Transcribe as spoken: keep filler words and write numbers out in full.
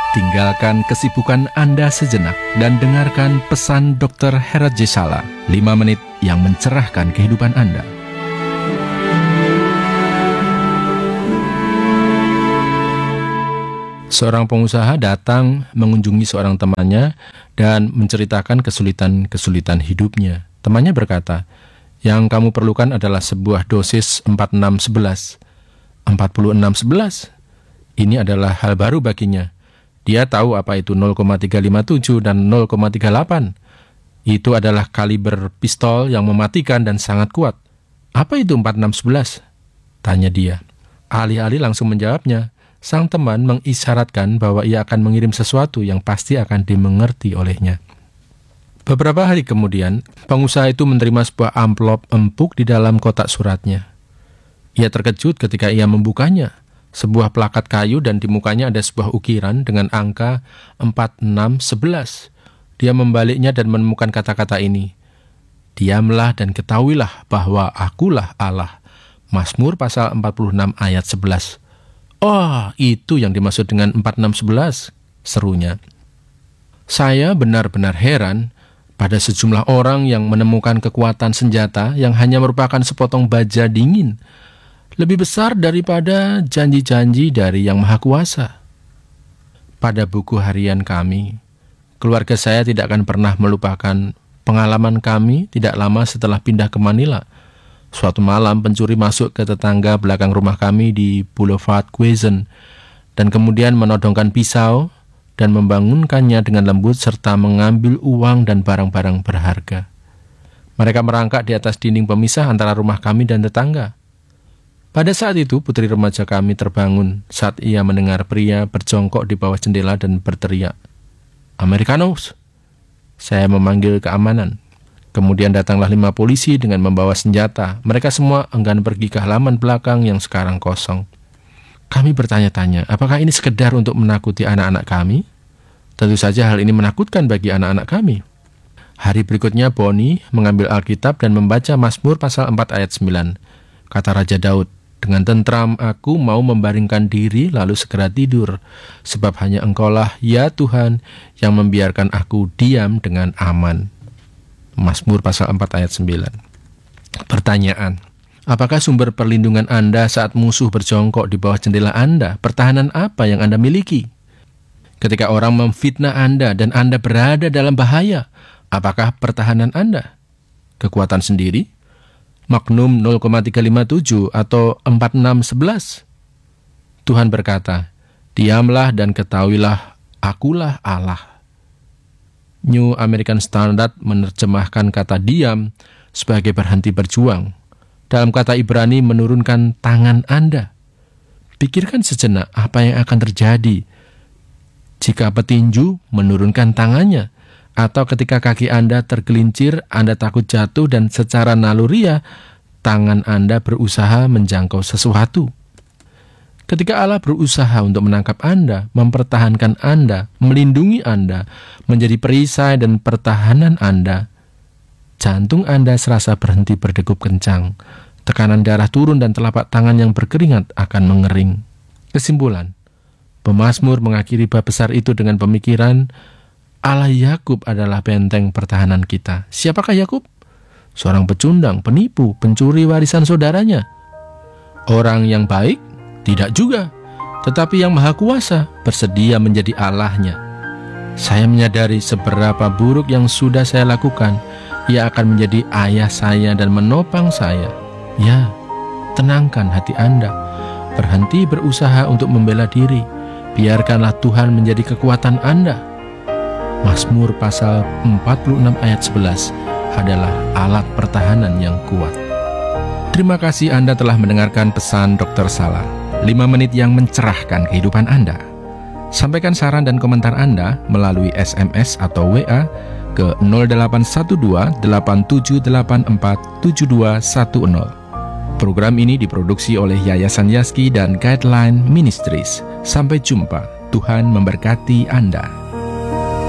Tinggalkan kesibukan Anda sejenak dan dengarkan pesan dokter Herat J. Sala, lima menit yang mencerahkan kehidupan Anda. Seorang pengusaha datang mengunjungi seorang temannya dan menceritakan kesulitan-kesulitan hidupnya. Temannya berkata, "Yang kamu perlukan adalah sebuah dosis empat puluh enam sebelas." empat puluh enam sebelas? Ini adalah hal baru baginya. Dia tahu apa itu nol koma tiga lima tujuh dan nol koma tiga delapan. Itu adalah kaliber pistol yang mematikan dan sangat kuat. "Apa itu empat puluh enam sebelas?" tanya dia. Alih-alih langsung menjawabnya, sang teman mengisyaratkan bahwa ia akan mengirim sesuatu yang pasti akan dimengerti olehnya. Beberapa hari kemudian, pengusaha itu menerima sebuah amplop empuk di dalam kotak suratnya. Ia terkejut ketika ia membukanya. Sebuah plakat kayu dan di mukanya ada sebuah ukiran dengan angka empat enam sebelas. Dia membaliknya dan menemukan kata-kata ini. "Diamlah dan ketahuilah bahwa akulah Allah." Mazmur pasal empat puluh enam ayat sebelas. "Oh, itu yang dimaksud dengan empat enam sebelas, serunya. Saya benar-benar heran pada sejumlah orang yang menemukan kekuatan senjata yang hanya merupakan sepotong baja dingin, lebih besar daripada janji-janji dari Yang Maha Kuasa. Pada buku harian kami, keluarga saya tidak akan pernah melupakan pengalaman kami tidak lama setelah pindah ke Manila. Suatu malam pencuri masuk ke tetangga belakang rumah kami di Boulevard Quezon dan kemudian menodongkan pisau dan membangunkannya dengan lembut serta mengambil uang dan barang-barang berharga. Mereka merangkak di atas dinding pemisah antara rumah kami dan tetangga. Pada saat itu, putri remaja kami terbangun saat ia mendengar pria berjongkok di bawah jendela dan berteriak, "Americanos!" Saya memanggil keamanan. Kemudian datanglah lima polisi dengan membawa senjata. Mereka semua enggan pergi ke halaman belakang yang sekarang kosong. Kami bertanya-tanya, apakah ini sekedar untuk menakuti anak-anak kami? Tentu saja hal ini menakutkan bagi anak-anak kami. Hari berikutnya Bonnie mengambil Alkitab dan membaca Mazmur pasal empat ayat sembilan. Kata Raja Daud, "Dengan tentram aku mau membaringkan diri lalu segera tidur, sebab hanya Engkaulah ya Tuhan yang membiarkan aku diam dengan aman." Mazmur pasal empat ayat sembilan. Pertanyaan, apakah sumber perlindungan Anda saat musuh berjongkok di bawah jendela Anda? Pertahanan apa yang Anda miliki? Ketika orang memfitnah Anda dan Anda berada dalam bahaya, apakah pertahanan Anda? Kekuatan sendiri? Magnum nol koma tiga lima tujuh atau empat enam sebelas? Tuhan berkata, "Diamlah dan ketahuilah, akulah Allah." New American Standard menerjemahkan kata diam sebagai berhenti berjuang. Dalam kata Ibrani menurunkan tangan Anda. Pikirkan sejenak apa yang akan terjadi jika petinju menurunkan tangannya, atau ketika kaki Anda tergelincir, Anda takut jatuh dan secara naluriah tangan Anda berusaha menjangkau sesuatu. Ketika Allah berusaha untuk menangkap Anda, mempertahankan Anda, melindungi Anda, menjadi perisai dan pertahanan Anda, jantung Anda serasa berhenti berdegup kencang, tekanan darah turun dan telapak tangan yang berkeringat akan mengering. Kesimpulan, pemazmur mengakhiri bab besar itu dengan pemikiran, Allah Yakub adalah benteng pertahanan kita. Siapakah Yakub? Seorang pecundang, penipu, pencuri warisan saudaranya. Orang yang baik? Tidak juga. Tetapi yang Maha Kuasa bersedia menjadi Allahnya. Saya menyadari seberapa buruk yang sudah saya lakukan. Ia akan menjadi ayah saya dan menopang saya. Ya, tenangkan hati Anda. Berhenti berusaha untuk membela diri. Biarkanlah Tuhan menjadi kekuatan Anda. Mazmur pasal empat puluh enam ayat sebelas adalah alat pertahanan yang kuat. Terima kasih Anda telah mendengarkan pesan dokter Sala, lima menit yang mencerahkan kehidupan Anda. Sampaikan saran dan komentar Anda melalui S M S atau W A ke nol delapan satu dua delapan tujuh delapan empat tujuh dua satu nol. Program ini diproduksi oleh Yayasan Yaski dan Guideline Ministries. Sampai jumpa. Tuhan memberkati Anda.